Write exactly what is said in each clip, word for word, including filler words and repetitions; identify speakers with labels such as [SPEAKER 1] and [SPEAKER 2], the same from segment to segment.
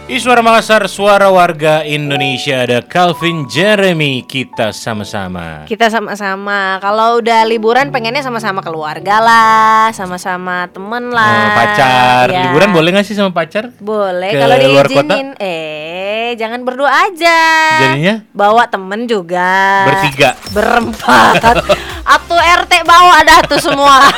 [SPEAKER 1] Iswara Makassar, suara warga Indonesia. Ada Calvin Jeremy, kita sama-sama.
[SPEAKER 2] Kita sama-sama. Kalau udah liburan pengennya sama-sama keluarga lah, sama-sama temen lah.
[SPEAKER 1] Oh, pacar.
[SPEAKER 2] Ya.
[SPEAKER 1] Liburan boleh gak sih sama pacar?
[SPEAKER 2] Boleh
[SPEAKER 1] Ke
[SPEAKER 2] kalau
[SPEAKER 1] luar kota?
[SPEAKER 2] diizinin. Eh, jangan berdua aja.
[SPEAKER 1] Jadinya?
[SPEAKER 2] Bawa temen juga.
[SPEAKER 1] Bertiga.
[SPEAKER 2] Berempat. Atau R T bawa dah tuh semua.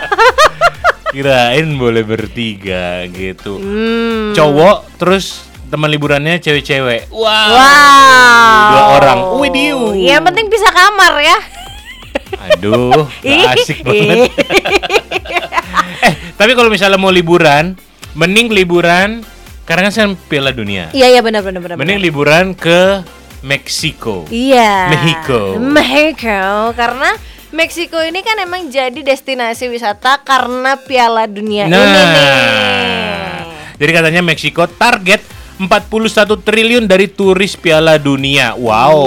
[SPEAKER 1] Kirain boleh bertiga gitu.
[SPEAKER 2] Hmm.
[SPEAKER 1] Cowok terus teman liburannya cewek-cewek. Wow.
[SPEAKER 2] Wow.
[SPEAKER 1] Dua orang. Widiu.
[SPEAKER 2] Yang penting bisa kamar ya.
[SPEAKER 1] Aduh, gak asik banget. eh, tapi kalau misalnya mau liburan, mending liburan karena kan sekarang Piala Dunia.
[SPEAKER 2] Iya iya benar benar benar.
[SPEAKER 1] Mending liburan ke Meksiko.
[SPEAKER 2] Iya.
[SPEAKER 1] Mexico.
[SPEAKER 2] Mexico karena Meksiko ini kan emang jadi destinasi wisata karena Piala Dunia
[SPEAKER 1] Nah,
[SPEAKER 2] ini nih.
[SPEAKER 1] Jadi katanya Meksiko target empat puluh satu triliun dari turis Piala Dunia. Wow.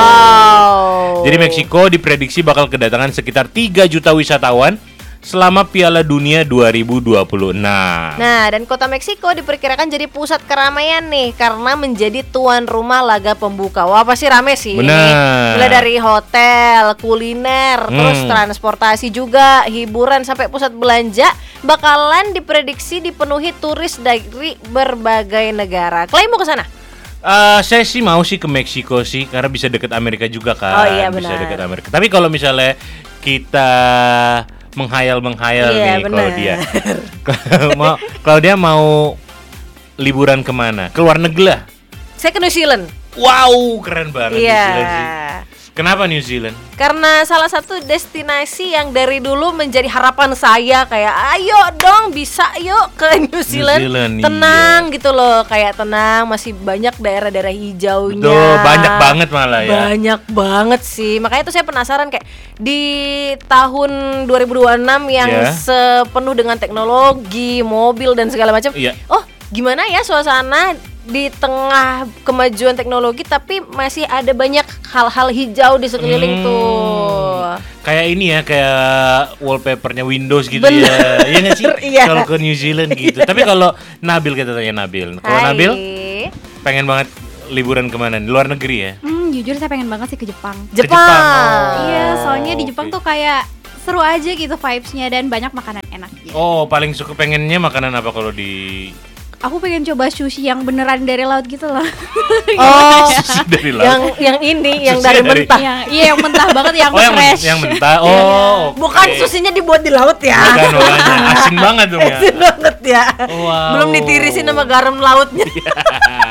[SPEAKER 2] Wow.
[SPEAKER 1] Jadi Meksiko diprediksi bakal kedatangan sekitar tiga juta wisatawan selama Piala Dunia dua ribu dua puluh enam.
[SPEAKER 2] Nah, dan kota Meksiko diperkirakan jadi pusat keramaian nih karena menjadi tuan rumah laga pembuka. Wah, pasti rame sih.
[SPEAKER 1] Benar.
[SPEAKER 2] Mulai dari hotel, kuliner,
[SPEAKER 1] Hmm.
[SPEAKER 2] terus transportasi juga, hiburan sampai pusat belanja bakalan diprediksi dipenuhi turis dari berbagai negara. Kalian mau ke sana?
[SPEAKER 1] Uh, saya sih mau sih ke Meksiko sih karena bisa deket Amerika juga kan.
[SPEAKER 2] Oh iya,
[SPEAKER 1] bisa
[SPEAKER 2] benar.
[SPEAKER 1] deket Amerika. Tapi kalau misalnya kita menghayal-menghayal
[SPEAKER 2] Iya,
[SPEAKER 1] nih
[SPEAKER 2] benar.
[SPEAKER 1] kalau dia mau kalau dia mau liburan kemana? Ke luar negeri lah.
[SPEAKER 2] Saya ke New Zealand.
[SPEAKER 1] Wow, keren banget New
[SPEAKER 2] Iya.
[SPEAKER 1] Zealand sih. Kenapa New Zealand?
[SPEAKER 2] Karena salah satu destinasi yang dari dulu menjadi harapan saya kayak ayo dong bisa yuk ke New Zealand,
[SPEAKER 1] Zealand,
[SPEAKER 2] tenang gitu loh, kayak tenang, masih banyak daerah-daerah hijaunya.
[SPEAKER 1] Tuh, banyak banget malah ya.
[SPEAKER 2] Banyak banget sih. Makanya tuh saya penasaran kayak di tahun dua ribu dua puluh enam yang
[SPEAKER 1] Iya.
[SPEAKER 2] sepenuh dengan teknologi, mobil dan segala macam.
[SPEAKER 1] Iya.
[SPEAKER 2] Oh, gimana ya suasana di tengah kemajuan teknologi tapi masih ada banyak hal-hal hijau di sekeliling
[SPEAKER 1] Hmm.
[SPEAKER 2] tuh.
[SPEAKER 1] Kayak ini ya, kayak wallpapernya Windows gitu.
[SPEAKER 2] Bener.
[SPEAKER 1] Ya. Iya nggak sih?
[SPEAKER 2] Iya.
[SPEAKER 1] Kalau ke New Zealand gitu. Tapi kalau Nabil, kita tanya Nabil. Kalau
[SPEAKER 2] Hai.
[SPEAKER 1] Nabil pengen banget liburan kemana? Di luar negeri ya?
[SPEAKER 3] Hmm, jujur saya pengen banget sih ke Jepang.
[SPEAKER 1] Ke
[SPEAKER 2] Jepang.
[SPEAKER 1] Jepang.
[SPEAKER 3] Iya, soalnya di Jepang
[SPEAKER 1] oke.
[SPEAKER 3] tuh kayak seru aja gitu vibes-nya dan banyak makanan enak gitu.
[SPEAKER 1] Oh, paling suka pengennya makanan apa kalau di
[SPEAKER 3] Aku pengen coba sushi yang beneran dari laut gitu loh.
[SPEAKER 2] Oh,
[SPEAKER 1] sushi dari laut?
[SPEAKER 2] yang yang ini yang
[SPEAKER 1] Sushi
[SPEAKER 2] dari
[SPEAKER 1] dari-
[SPEAKER 2] mentah.
[SPEAKER 3] yang iya yang mentah banget yang
[SPEAKER 1] Oh, yang,
[SPEAKER 3] fresh.
[SPEAKER 1] yang mentah. Oh, oke.
[SPEAKER 2] Bukan susinya dibuat di laut ya.
[SPEAKER 1] Bukan, makanya. Asin banget dong ya.
[SPEAKER 2] Asin banget ya.
[SPEAKER 1] Wow.
[SPEAKER 2] Belum ditirisin sama garam lautnya.